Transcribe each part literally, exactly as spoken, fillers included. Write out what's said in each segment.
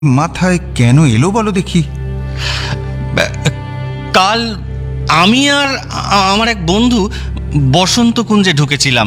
মাথায় কেন এলো বলো দেখি? কাল আমি আর আমার এক বন্ধু বসন্ত কুঞ্জে ঢুকেছিলাম।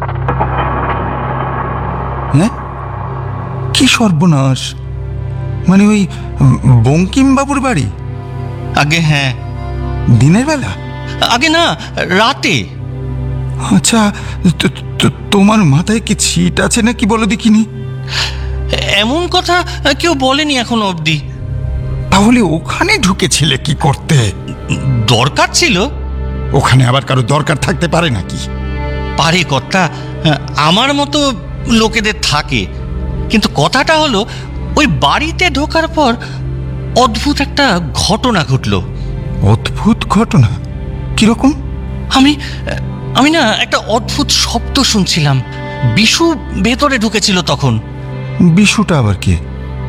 হ্যাঁ, কি সর্বনাশ! মানে ওই বঙ্কিমবাবুর বাড়ি? আগে হ্যাঁ। দিনের বেলা? আগে না, রাতে। আচ্ছা, তোমার মাথায় কি ছিট আছে নাকি বলো দেখিনি? এমন কথা কেউ বলেনি এখনো অবধি। তাহলে ওখানে ঢুকেছিলে কি করতে? দরকার ছিল। ওখানে আবার কারো দরকার থাকতে পারে নাকি? পারে কর্তা, আমার মতো লোকেদের থাকে। কিন্তু কথাটা হলো, ওই বাড়িতে ঢোকার পর অদ্ভুত একটা ঘটনা ঘটলো। অদ্ভুত ঘটনা? কিরকম? আমি আমি না একটা অদ্ভুত শব্দ শুনছিলাম। বিশু ভেতরে ঢুকেছিল তখন। বিশুটা আবার কে?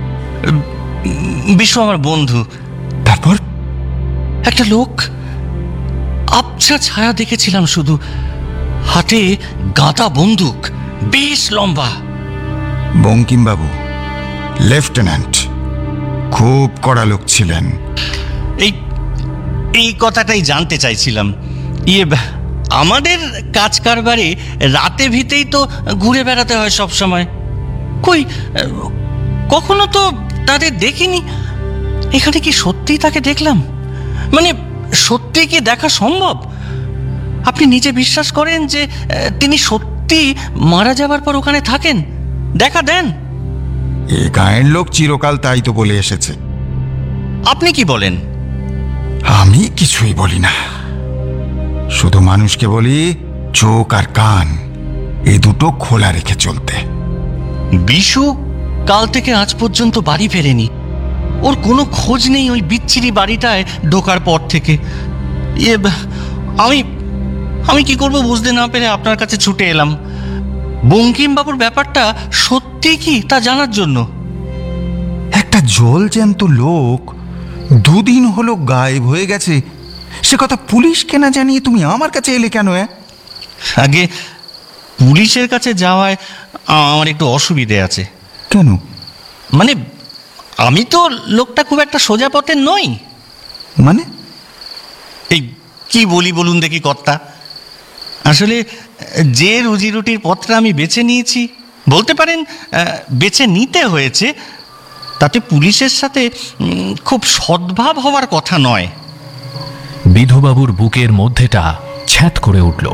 বিশু আমার বন্ধু। তারপর? একটা লোক, আবছা ছায়া দেখেছিলাম শুধু, হাতে গাঁদা বন্দুক, বেশ লম্বা। বঙ্কিমবাবু লেফটেন্যান্ট, খুব কড়া লোক ছিলেন। এই এই কথাটাই জানতে চাইছিলাম। ইয়ে, আমাদের কাজ কারবারে রাতে ভিতেই তো ঘুরে বেড়াতে হয় সব সময়। কই কখনো তো তাদের দেখিনি। এখানে কি সত্যিই তাকে দেখলাম? মানে সত্যি কি দেখা সম্ভব? আপনি নিজে বিশ্বাস করেন যে তিনি সত্যি মারা যাবার পর ওখানে থাকেন, দেখা দেন? এ গায়ের লোক চিরকাল তাই তো বলে এসেছে। আপনি কি বলেন? আমি কিছুই বলি না, শুধু মানুষকে বলি চোখ আর কান এ দুটো খোলা রেখে চলতে। বিশু কাল থেকে আজ পর্যন্ত বাড়ি ফেরেনি। ওর কোনো খোঁজ নেই ওই বিচ্ছিরি বাড়িটায় ঢোকার পর থেকে। ইয়ে, আমি আমি কি করব বুঝতে না পেরে আপনার কাছে ছুটে এলাম, বঙ্কিমবাবুর ব্যাপারটা সত্যি কি তা জানার জন্য। একটা জলজ্যান্ত লোক দুদিন হলো গায়েব হয়ে গেছে, সে কথা পুলিশকে না জানিয়ে তুমি আমার কাছে এলে কেন? আগে পুলিশের কাছে যাওয়ায় আমার একটু অসুবিধে আছে। কেন? মানে আমি তো লোকটা খুব একটা সোজা পথের নই। মানে? এই কি বলি বলুন দেখি কর্তা। আসলে যে রুজি রুটির পথটা আমি বেছে নিয়েছি, বলতে পারেন বেছে নিতে হয়েছে, তাতে পুলিশের সাথে খুব সদ্ভাব হওয়ার কথা নয়। বিধুবাবুর বুকের মধ্যেটা ছ্যাঁত করে উঠল।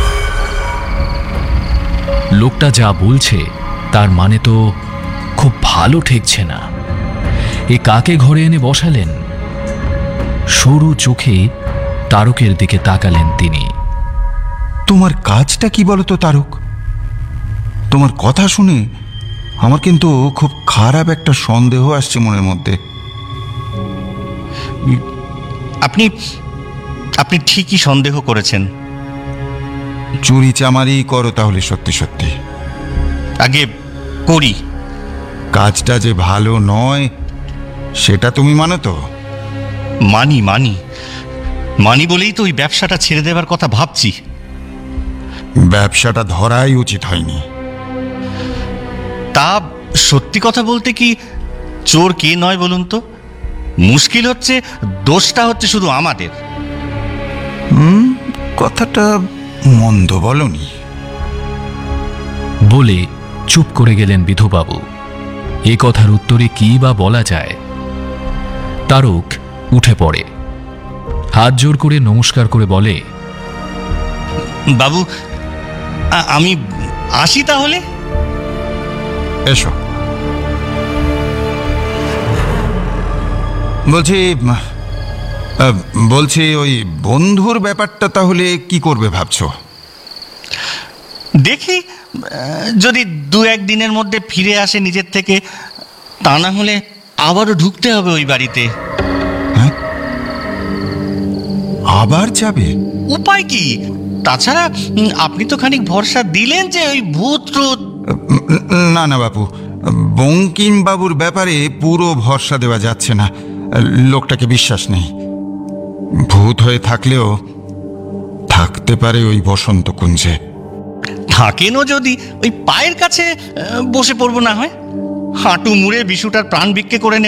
লোকটা যা বলছে তার মানে তো খুব ভালো ঠেকছে না। এ কাকে ঘরে এনে বসালেন? সরু চোখে তারকের দিকে তাকালেন তিনি। তোমার কাজটা কি বলতো তারক? তোমার কথা শুনে আমার কিন্তু খুব খারাপ একটা সন্দেহ আসছে মনের মধ্যে। আপনি আপনি ঠিকই সন্দেহ করেছেন। চুরি চামারি করো তাহলে সত্যি সত্যি? আগে করি। কাজটা যে ভালো নয় সেটা তুমি মানো তো? মানি মানি মানি বলেই তো ওই ব্যবসাটা ছেড়ে দেওয়ার কথা ভাবছি। ব্যবসাটা ধরাই উচিত হয়নি। তা সত্যি কথা বলতে কি, চোর কে নয় বলুন তো? মুশকিল হচ্ছে দোষটা হচ্ছে শুধু আমাদের। হুম, কথাটা মন্দ বলনি। বলে চুপ করে গেলেন বিধুবাবু। এ কথার উত্তরে কি বা বলা যায়? তারক উঠে পড়ে, হাত জোর করে নমস্কার করে বলে, বাবু আমি আসি তাহলে। এসো। বলছি বলছি ওই বন্ধুর ব্যাপারটা তাহলে কি করবে ভাবছো? দেখি যদি দু এক দিনের মধ্যে ফিরে আসে নিজের থেকে, তা না হলে আবারও ঢুকতে হবে ওই বাড়িতে। হ্যাঁ, আবার যাবে? উপায় কি? তাছাড়া আপনি তো খানিক ভরসা দিলেন যে ওই ভূত ট্রুত। না না বাবু, বঙ্কিম বাবুর ব্যাপারে পুরো ভরসা দেওয়া যাচ্ছে না। লোকটাকে বিশ্বাস নেই। ভূত হয়ে থাকলেও থাকতে পারে ওই বসন্ত কুঞ্জে। থাকেনও যদি, ওই পায়ের কাছে বসে পড়বো না হয়। হাঁটু মুড়ে বিশুটার প্রাণ ভিক্ষে করে